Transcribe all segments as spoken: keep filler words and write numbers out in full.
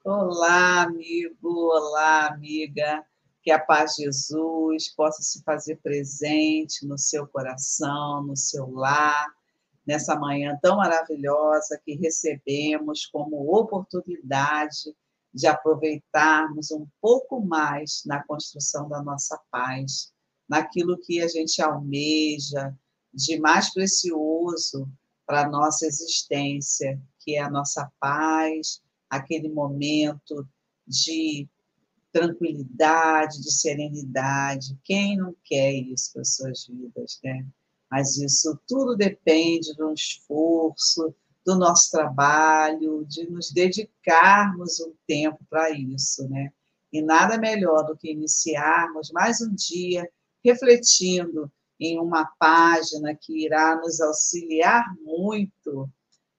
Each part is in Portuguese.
Olá, amigo, olá, amiga. Que a paz de Jesus possa se fazer presente no seu coração, no seu lar, nessa manhã tão maravilhosa que recebemos como oportunidade de aproveitarmos um pouco mais na construção da nossa paz, naquilo que a gente almeja de mais precioso para a nossa existência, que é a nossa paz, aquele momento de tranquilidade, de serenidade. Quem não quer isso para as suas vidas, né? Mas isso tudo depende de um esforço, do nosso trabalho, de nos dedicarmos um tempo para isso, né? E nada melhor do que iniciarmos mais um dia refletindo em uma página que irá nos auxiliar muito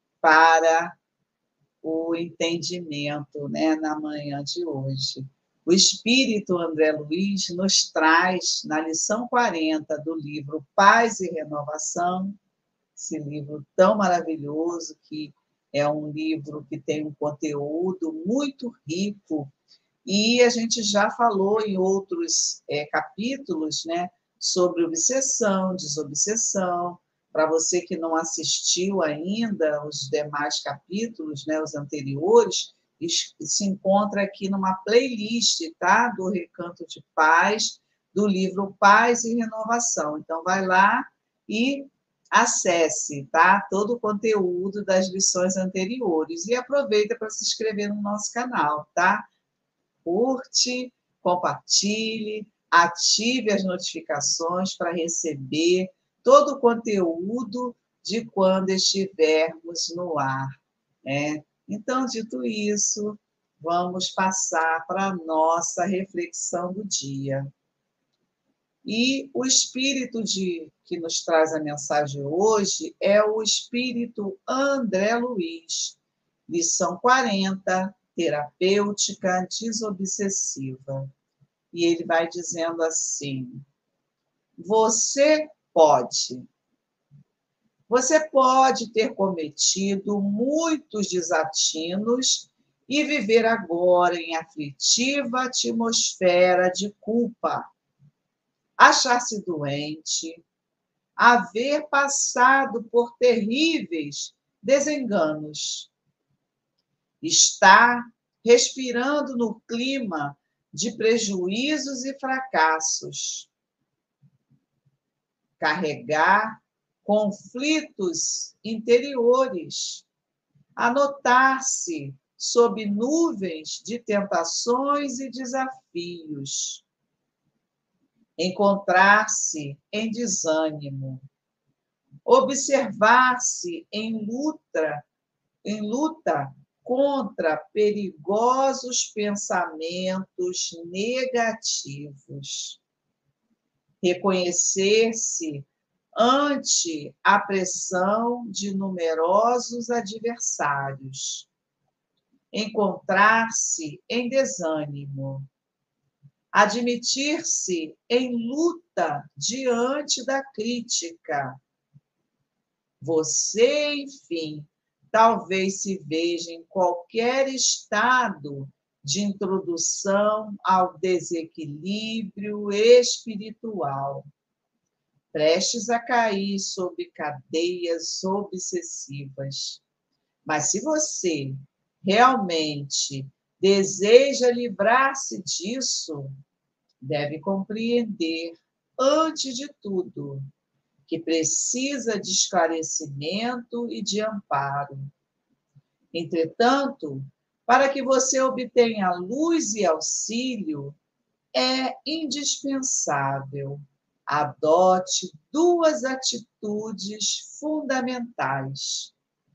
para o entendimento, né, na manhã de hoje. O Espírito André Luiz nos traz, na lição quarenta do livro Paz e Renovação, esse livro tão maravilhoso, que é um livro que tem um conteúdo muito rico, e a gente já falou em outros é, capítulos, né, sobre obsessão, desobsessão. Para você que não assistiu ainda os demais capítulos, né, os anteriores, se encontra aqui numa playlist, tá? Do Recanto de Paz, do livro Paz e Renovação. Então, vai lá e acesse, tá? Todo o conteúdo das lições anteriores. E aproveita para se inscrever no nosso canal, tá? Curte, compartilhe, ative as notificações para receber todo o conteúdo de quando estivermos no ar, né? Então, dito isso, vamos passar para a nossa reflexão do dia. E o espírito de, que nos traz a mensagem hoje é o espírito André Luiz, lição quarenta, terapêutica desobsessiva. E ele vai dizendo assim: você pode. Você pode ter cometido muitos desatinos e viver agora em aflitiva atmosfera de culpa, achar-se doente, haver passado por terríveis desenganos, estar respirando no clima de prejuízos e fracassos, carregar conflitos interiores, anotar-se sob nuvens de tentações e desafios, encontrar-se em desânimo, observar-se em luta, em luta contra perigosos pensamentos negativos, reconhecer-se ante a pressão de numerosos adversários, encontrar-se em desânimo, admitir-se em luta diante da crítica. Você, enfim, talvez se veja em qualquer estado de introdução ao desequilíbrio espiritual, prestes a cair sob cadeias obsessivas. Mas se você realmente deseja livrar-se disso, deve compreender, antes de tudo, que precisa de esclarecimento e de amparo. Entretanto, para que você obtenha luz e auxílio, é indispensável adote duas atitudes fundamentais: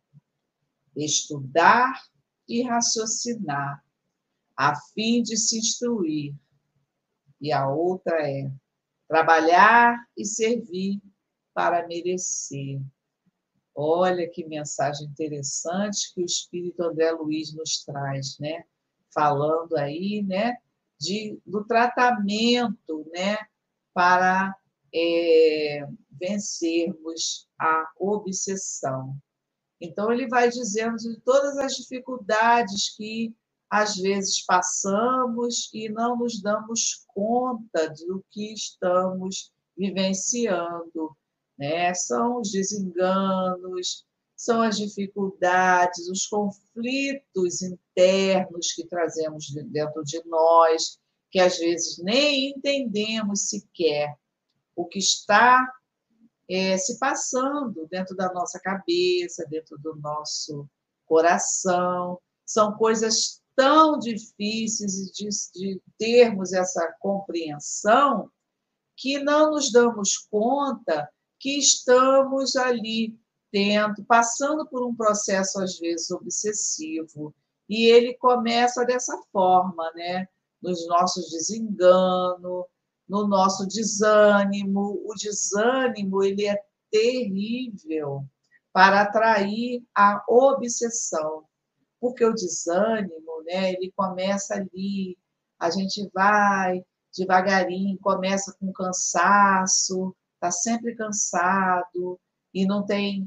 estudar e raciocinar, a fim de se instruir. E a outra é trabalhar e servir para merecer. Olha que mensagem interessante que o Espírito André Luiz nos traz, né? Falando aí, né, de, do tratamento, né, para é, vencermos a obsessão. Então, ele vai dizendo de todas as dificuldades que às vezes passamos e não nos damos conta do que estamos vivenciando, né? São os desenganos, são as dificuldades, os conflitos internos que trazemos dentro de nós, que às vezes nem entendemos sequer o que está é, se passando dentro da nossa cabeça, dentro do nosso coração. São coisas tão difíceis de, de termos essa compreensão que não nos damos conta que estamos ali tendo, passando por um processo, às vezes, obsessivo. E ele começa dessa forma, né? Nos nossos desenganos, no nosso desânimo. O desânimo ele é terrível para atrair a obsessão, porque o desânimo, né, ele começa ali, a gente vai devagarinho, começa com cansaço, está sempre cansado e não tem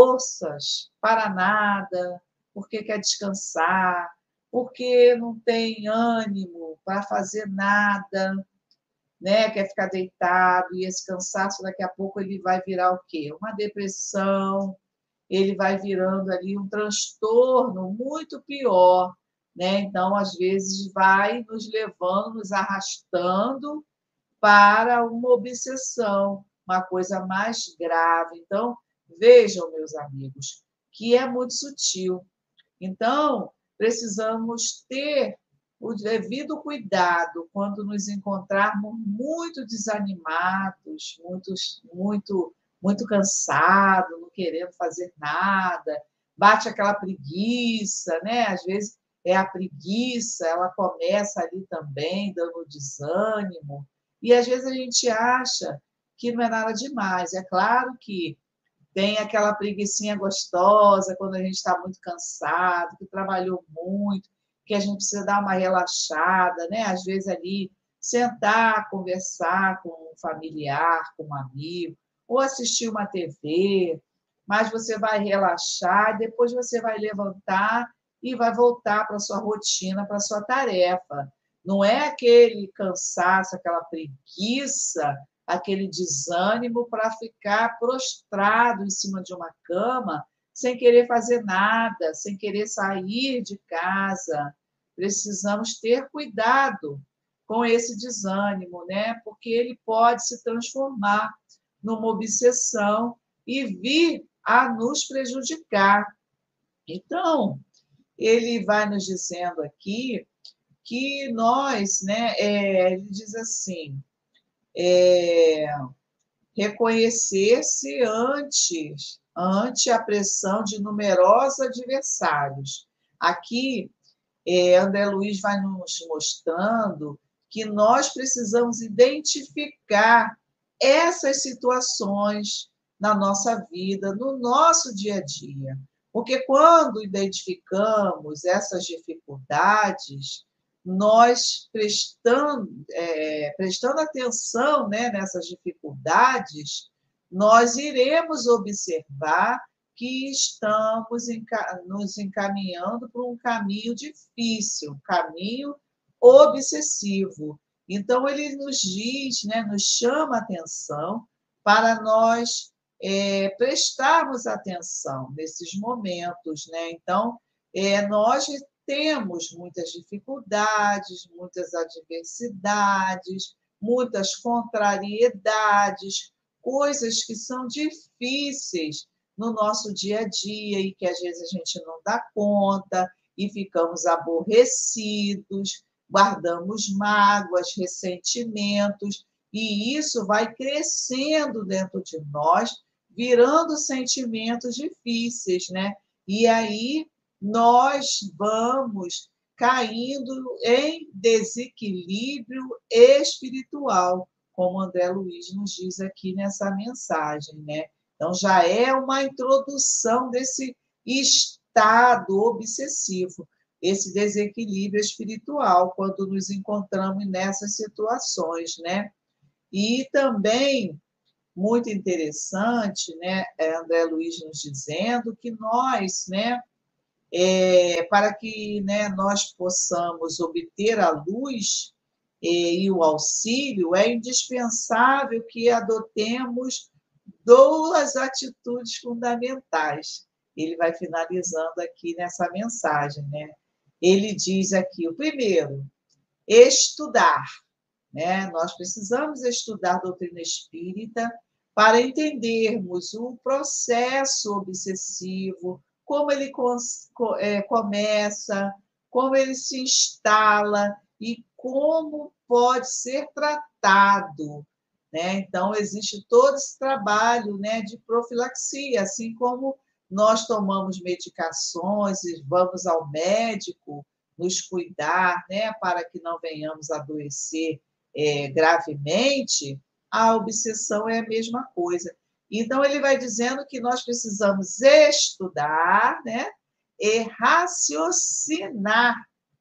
forças para nada, porque quer descansar, porque não tem ânimo para fazer nada, né? Quer ficar deitado, e esse cansaço daqui a pouco ele vai virar o quê? Uma depressão, ele vai virando ali um transtorno muito pior, né? Então, às vezes, vai nos levando, nos arrastando para uma obsessão, uma coisa mais grave. Então, vejam, meus amigos, que é muito sutil. Então, precisamos ter o devido cuidado quando nos encontrarmos muito desanimados, muito, muito, muito cansados, não querendo fazer nada, bate aquela preguiça, né? Às vezes é a preguiça, ela começa ali também, dando desânimo, e às vezes a gente acha que não é nada demais. É claro que tem aquela preguicinha gostosa quando a gente está muito cansado, que trabalhou muito, que a gente precisa dar uma relaxada, né? Às vezes ali sentar, conversar com um familiar, com um amigo, ou assistir uma T V, mas você vai relaxar, depois você vai levantar e vai voltar para a sua rotina, para a sua tarefa. Não é aquele cansaço, aquela preguiça, aquele desânimo para ficar prostrado em cima de uma cama, sem querer fazer nada, sem querer sair de casa. Precisamos ter cuidado com esse desânimo, né? Porque ele pode se transformar numa obsessão e vir a nos prejudicar. Então, ele vai nos dizendo aqui que nós, né, é, ele diz assim, é, reconhecer-se antes, ante a pressão de numerosos adversários. Aqui, é, André Luiz vai nos mostrando que nós precisamos identificar essas situações na nossa vida, no nosso dia a dia. Porque quando identificamos essas dificuldades, nós prestando, é, prestando atenção, né, nessas dificuldades, nós iremos observar que estamos nos encaminhando por um caminho difícil, um caminho obsessivo. Então, ele nos diz, né, nos chama a atenção para nós é, prestarmos atenção nesses momentos, né? Então, é, nós temos muitas dificuldades, muitas adversidades, muitas contrariedades, coisas que são difíceis no nosso dia a dia e que às vezes a gente não dá conta e ficamos aborrecidos, guardamos mágoas, ressentimentos, e isso vai crescendo dentro de nós, virando sentimentos difíceis, né? E aí nós vamos caindo em desequilíbrio espiritual, como André Luiz nos diz aqui nessa mensagem, né? Então, já é uma introdução desse estado obsessivo, esse desequilíbrio espiritual, quando nos encontramos nessas situações, né? E também, muito interessante, né, André Luiz nos dizendo que nós, né, é, para que, né, nós possamos obter a luz e, e o auxílio, é indispensável que adotemos duas atitudes fundamentais. Ele vai finalizando aqui nessa mensagem, né? Ele diz aqui, o primeiro, estudar, né? Nós precisamos estudar a doutrina espírita para entendermos o processo obsessivo, como ele começa, como ele se instala e como pode ser tratado, né? Então, existe todo esse trabalho, né, de profilaxia, assim como nós tomamos medicações e vamos ao médico nos cuidar, né, para que não venhamos a adoecer é, gravemente, a obsessão é a mesma coisa. Então, ele vai dizendo que nós precisamos estudar, né, e raciocinar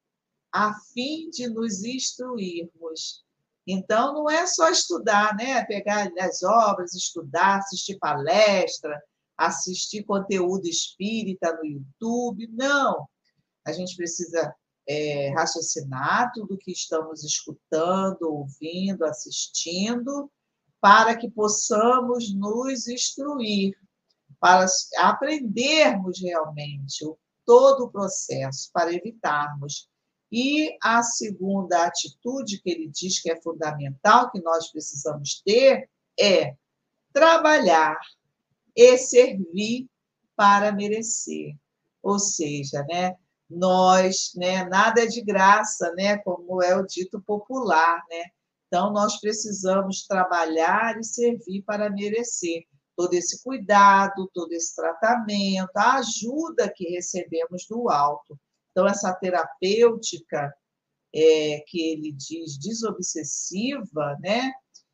a fim de nos instruirmos. Então, não é só estudar, né? Pegar as obras, estudar, assistir palestra, assistir conteúdo espírita no YouTube. Não. A gente precisa é, raciocinar tudo o que estamos escutando, ouvindo, assistindo, para que possamos nos instruir, para aprendermos realmente todo o processo, para evitarmos. E a segunda atitude que ele diz que é fundamental, que nós precisamos ter, é trabalhar e servir para merecer. Ou seja, né, nós, né, nada é de graça, né, como é o dito popular, né? Então, nós precisamos trabalhar e servir para merecer todo esse cuidado, todo esse tratamento, a ajuda que recebemos do alto. Então, essa terapêutica é, que ele diz desobsessiva, né,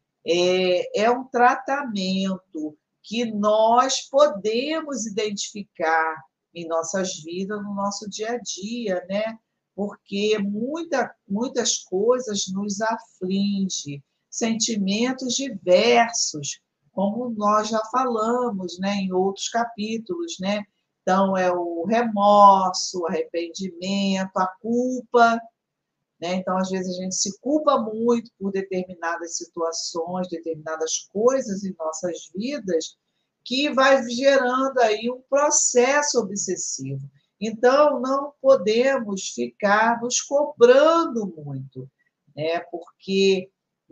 é, é um tratamento que nós podemos identificar em nossas vidas, no nosso dia a dia, né? Porque muita, muitas coisas nos afligem, sentimentos diversos, como nós já falamos, né, em outros capítulos, né? Então, é o remorso, o arrependimento, a culpa, né? Então, às vezes, a gente se culpa muito por determinadas situações, determinadas coisas em nossas vidas, que vai gerando aí um processo obsessivo. Então, não podemos ficar nos cobrando muito, né? Porque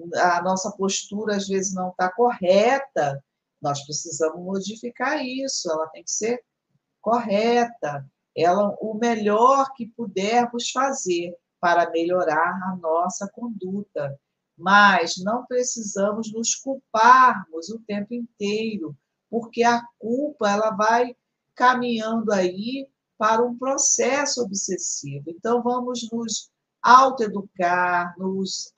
a nossa postura, às vezes, não está correta, nós precisamos modificar isso, ela tem que ser correta, ela, o melhor que pudermos fazer para melhorar a nossa conduta. Mas não precisamos nos culparmos o tempo inteiro, porque a culpa ela vai caminhando aí para um processo obsessivo. Então, vamos nos autoeducar, nos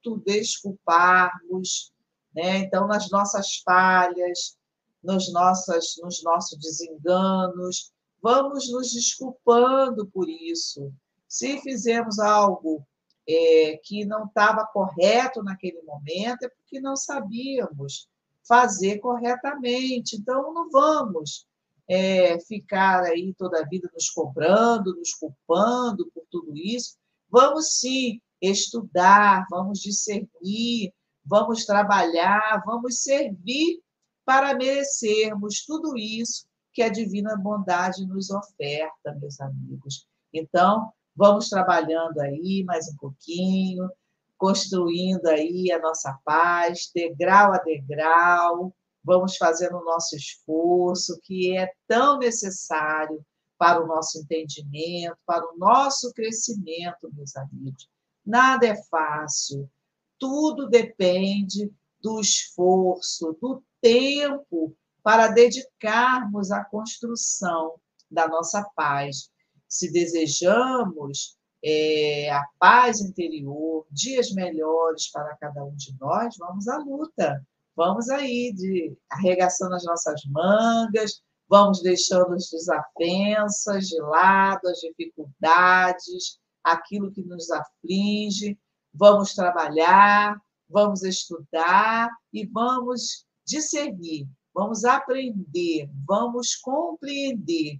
autodesculparmos, né? Então, nas nossas falhas, nos, nossas, nos nossos desenganos, vamos nos desculpando por isso. Se fizermos algo é, que não estava correto naquele momento, é porque não sabíamos fazer corretamente. Então, não vamos é, ficar aí toda a vida nos cobrando, nos culpando por tudo isso. Vamos sim estudar, vamos discernir, vamos trabalhar, vamos servir para merecermos tudo isso que a divina bondade nos oferta, meus amigos. Então, vamos trabalhando aí mais um pouquinho, construindo aí a nossa paz, degrau a degrau, vamos fazendo o nosso esforço, que é tão necessário para o nosso entendimento, para o nosso crescimento, meus amigos. Nada é fácil, tudo depende do esforço, do tempo para dedicarmos à construção da nossa paz. Se desejamos é, a paz interior, dias melhores para cada um de nós, vamos à luta. Vamos aí, de, arregaçando as nossas mangas, vamos deixando as desavenças de lado, as dificuldades, aquilo que nos aflige, vamos trabalhar, vamos estudar e vamos discernir, vamos aprender, vamos compreender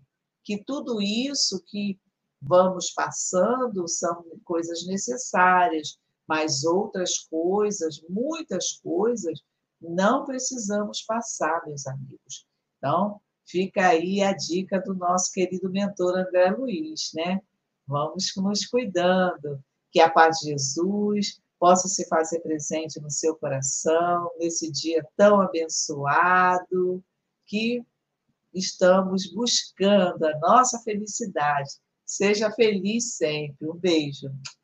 que tudo isso que vamos passando são coisas necessárias, mas outras coisas, muitas coisas, não precisamos passar, meus amigos. Então, fica aí a dica do nosso querido mentor André Luiz, né? Vamos nos cuidando, que a paz de Jesus possa se fazer presente no seu coração, nesse dia tão abençoado, que estamos buscando a nossa felicidade. Seja feliz sempre. Um beijo.